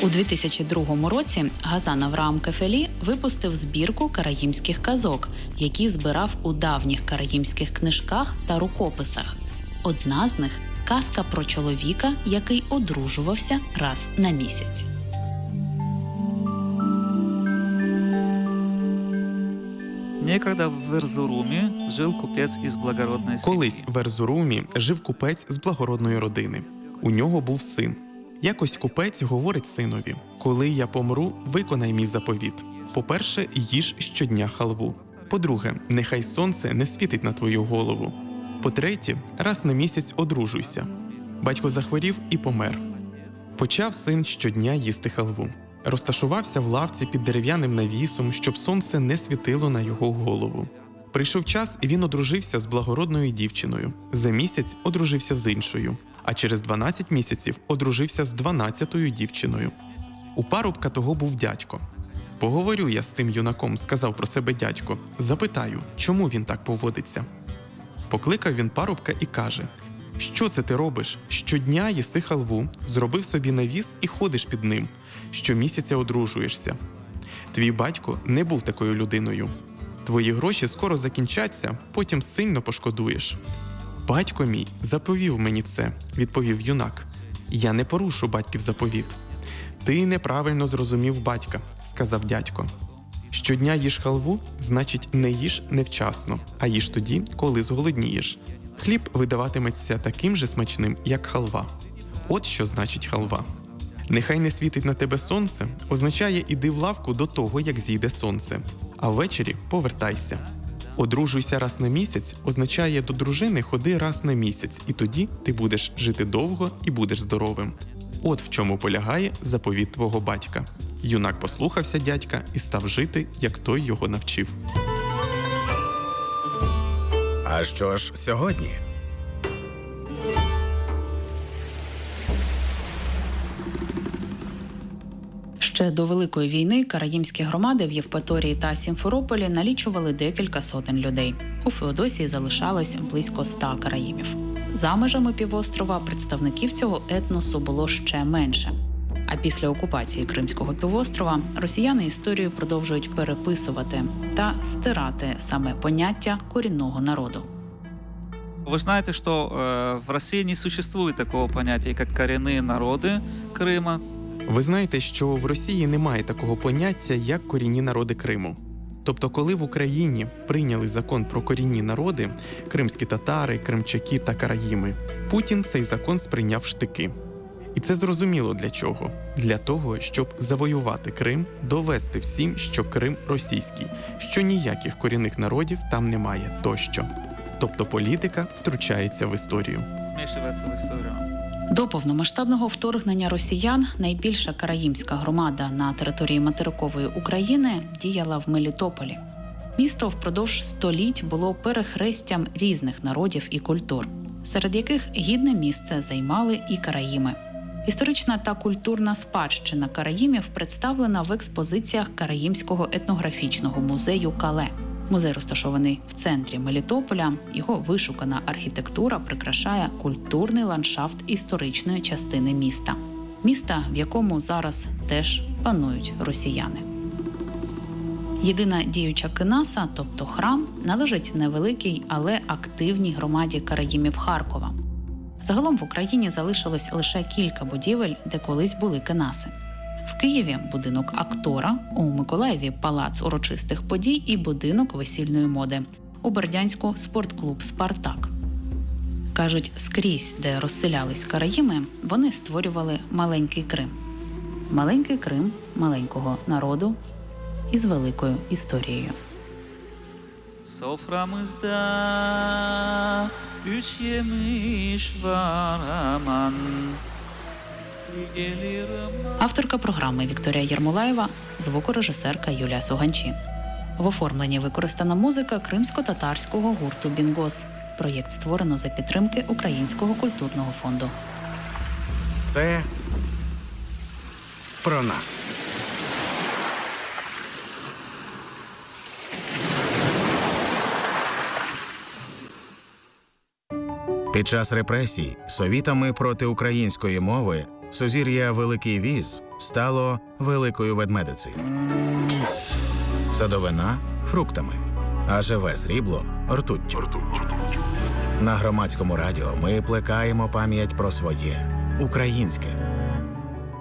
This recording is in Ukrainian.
У 2002 році Газан Авраам Кефелі випустив збірку караїмських казок, які збирав у давніх караїмських книжках та рукописах. Одна з них – казка про чоловіка, який одружувався раз на місяць. Некогда в Ерзурумі жив купець із благородної сім'ї. Колись в Ерзурумі жив купець з благородної родини. У нього був син. Якось купець говорить синові: «Коли я помру, виконай мій заповіт. По-перше, їж щодня халву. По-друге, нехай сонце не світить на твою голову. По-третє, раз на місяць одружуйся». Батько захворів і помер. Почав син щодня їсти халву. Розташувався в лавці під дерев'яним навісом, щоб сонце не світило на його голову. Прийшов час, і він одружився з благородною дівчиною. За місяць одружився з іншою, а через 12 місяців одружився з 12-ю дівчиною. У парубка того був дядько. «Поговорю я з тим юнаком», – сказав про себе дядько. «Запитаю, чому він так поводиться?» Покликав він парубка і каже: «Що це ти робиш? Щодня їси халву, зробив собі навіс і ходиш під ним. Щомісяця одружуєшся. Твій батько не був такою людиною. Твої гроші скоро закінчаться, потім сильно пошкодуєш». «Батько мій заповів мені це», – відповів юнак. «Я не порушу батьків заповіт». «Ти неправильно зрозумів батька», – сказав дядько. «Щодня їж халву, значить не їж невчасно, а їж тоді, коли зголоднієш. Хліб видаватиметься таким же смачним, як халва. От що значить халва. Нехай не світить на тебе сонце означає іди в лавку до того, як зійде сонце, а ввечері повертайся. Одружуйся раз на місяць означає до дружини ходи раз на місяць, і тоді ти будеш жити довго і будеш здоровим. От в чому полягає заповіт твого батька». Юнак послухався дядька і став жити, як той його навчив. А що ж сьогодні? Ще до Великої війни караїмські громади в Євпаторії та Сімферополі налічували декілька сотень людей. У Феодосії залишалось близько 100 караїмів. За межами півострова представників цього етносу було ще менше. А після окупації Кримського півострова росіяни історію продовжують переписувати та стирати саме поняття корінного народу. Вы знаете, что в России не существует такого понятия, как коренные народы Крыма. Ви знаєте, що в Росії немає такого поняття, як корінні народи Криму. Тобто, коли в Україні прийняли закон про корінні народи – кримські татари, кримчаки та караїми, Путін цей закон сприйняв в штики. І це зрозуміло для чого. Для того, щоб завоювати Крим, довести всім, що Крим російський, що ніяких корінних народів там немає тощо. Тобто політика втручається в історію. Вмешивается в историю. До повномасштабного вторгнення росіян найбільша караїмська громада на території материкової України діяла в Мелітополі. Місто впродовж століть було перехрестям різних народів і культур, серед яких гідне місце займали і караїми. Історична та культурна спадщина караїмів представлена в експозиціях Караїмського етнографічного музею «Кале». Музей розташований в центрі Мелітополя. Його вишукана архітектура прикрашає культурний ландшафт історичної частини міста. Міста, в якому зараз теж панують росіяни. Єдина діюча кенаса, тобто храм, належить невеликій, але активній громаді караїмів Харкова. Загалом в Україні залишилось лише кілька будівель, де колись були кенаси. В Києві – будинок актора, у Миколаєві – палац урочистих подій і будинок весільної моди. У Бердянську – спортклуб «Спартак». Кажуть, скрізь, де розселялись караїми, вони створювали маленький Крим. Маленький Крим маленького народу із великою історією. Soframızda üç yemiş var aman. Авторка програми Вікторія Єрмолаєва, звукорежисерка Юлія Суганчі. В оформленні використана музика кримсько-татарського гурту «Бінгос». Проєкт створено за підтримки Українського культурного фонду. Це про нас. Під час репресій совітами проти української мови Сузір'я Великий Віз стало великою ведмедицею. Садовина – фруктами, а живе срібло – ртуттю. На громадському радіо ми плекаємо пам'ять про своє, українське.